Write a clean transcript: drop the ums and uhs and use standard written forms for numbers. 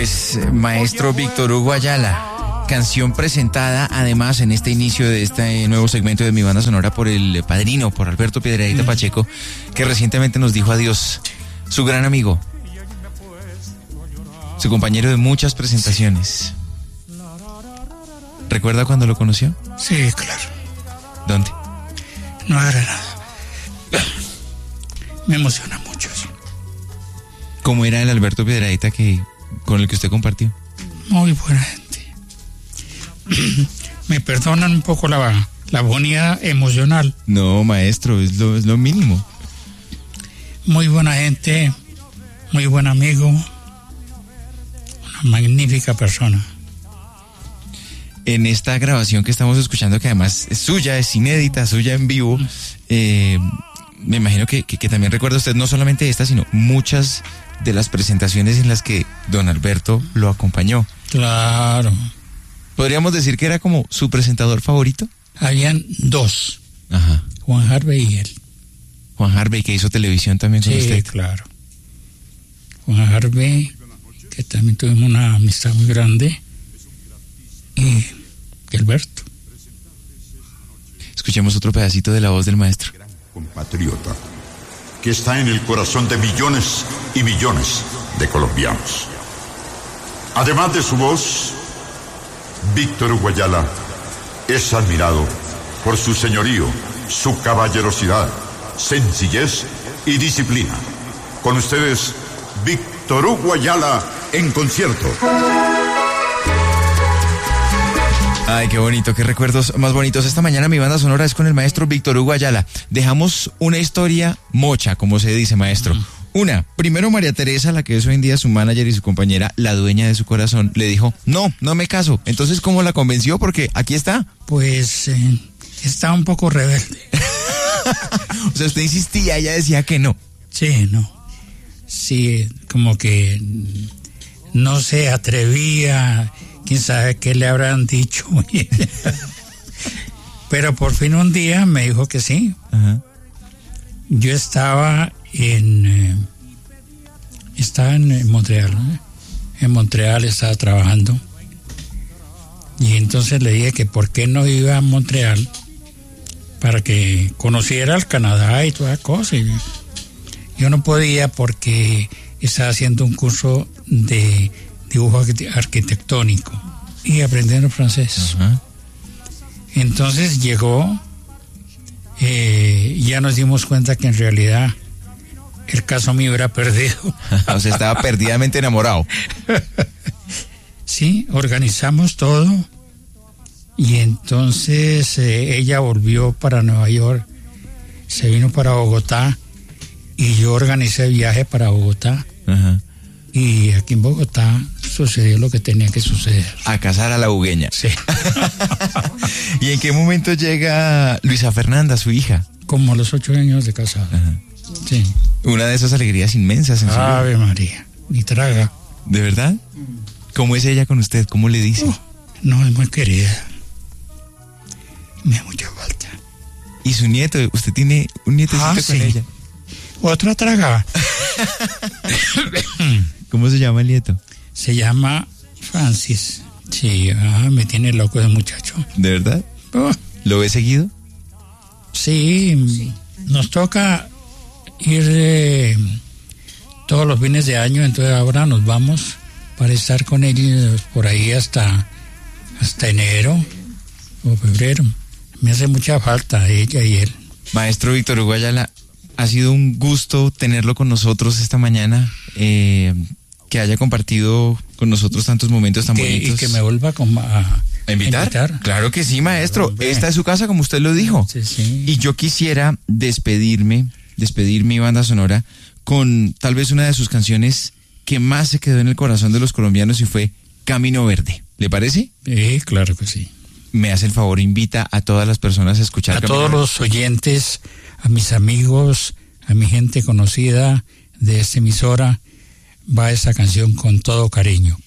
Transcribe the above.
Pues, maestro Víctor Hugo Ayala, canción presentada además en este inicio de este nuevo segmento de Mi Banda Sonora por el padrino, por Alberto Piedradita Pacheco, que recientemente nos dijo adiós. Su gran amigo, su compañero de muchas presentaciones. ¿Recuerda cuando lo conoció? Sí, claro. ¿Dónde? No era nada. Me emociona mucho eso. ¿Cómo era el Alberto Piedradita con el que usted compartió? Muy buena gente. Me perdonan un poco la bonita emocional. No, maestro, es lo mínimo. Muy buena gente, muy buen amigo, una magnífica persona. En esta grabación que estamos escuchando, que además es suya, es inédita, suya en vivo, me imagino que también recuerda usted no solamente esta, sino muchas de las presentaciones en las que don Alberto lo acompañó. Claro. ¿Podríamos decir que era como su presentador favorito? Habían dos. Ajá. Juan Harvey y él. Juan Harvey, que hizo televisión también con usted. Sí, claro. Juan Harvey, que también tuvimos una amistad muy grande, y Alberto. Escuchemos otro pedacito de la voz del maestro. Compatriota, que está en el corazón de millones y millones de colombianos. Además de su voz, Víctor Hugo Ayala es admirado por su señorío, su caballerosidad, sencillez y disciplina. Con ustedes, Víctor Hugo Ayala en concierto. Ay, qué bonito, qué recuerdos más bonitos. Esta mañana Mi Banda Sonora es con el maestro Víctor Hugo Ayala. Dejamos una historia mocha, como se dice, maestro. Primero María Teresa, la que es hoy en día su manager y su compañera, la dueña de su corazón, le dijo, no me caso. Entonces, ¿cómo la convenció? Porque aquí está. Pues, está un poco rebelde. O sea, usted insistía, ella decía que no. Sí, no. Sí, como que no se atrevía, quién sabe qué le habrán dicho. Pero por fin un día me dijo que sí. Ajá. Yo estaba en Montreal, ¿no? En Montreal estaba trabajando. Y entonces le dije que por qué no iba a Montreal para que conociera el Canadá y toda cosa. Y yo no podía porque estaba haciendo un curso de dibujo arquitectónico y aprendiendo francés. Ajá. Entonces llegó, ya nos dimos cuenta que en realidad el caso mío era perdido. O sea, estaba perdidamente enamorado. Sí, organizamos todo y entonces ella volvió para Nueva York, se vino para Bogotá y yo organicé viaje para Bogotá. Ajá. Y aquí en Bogotá sucedió lo que tenía que suceder. A casar a la bugueña. Sí. ¿Y en qué momento llega Luisa Fernanda, su hija? Como a los 8 años de casado. Ajá. Sí. Una de esas alegrías inmensas en su vida. Ave María, ni traga. ¿De verdad? ¿Cómo es ella con usted? ¿Cómo le dice? No, es muy querida. Me da mucha falta. ¿Y su nieto? ¿Usted tiene un nietecito con sí. ella? Otra traga. ¿Cómo se llama el nieto? Se llama Francis. Sí, me tiene loco ese muchacho. ¿De verdad? Oh, ¿Lo ve seguido? sí, nos toca ir todos los fines de año, entonces ahora nos vamos para estar con ellos por ahí hasta enero o febrero. Me hace mucha falta ella y él. Maestro Víctor Hugo Ayala, ha sido un gusto tenerlo con nosotros esta mañana, que haya compartido con nosotros tantos momentos tan bonitos. Y que me vuelva ¿A invitar? Claro que sí, maestro. Esta es su casa, como usted lo dijo. Sí. Y yo quisiera despedir Mi Banda Sonora con tal vez una de sus canciones que más se quedó en el corazón de los colombianos y fue Camino Verde. ¿Le parece? Claro que sí. Me hace el favor, invita a todas las personas a escuchar. A todos los oyentes, a mis amigos, a mi gente conocida de esta emisora, va esa canción con todo cariño.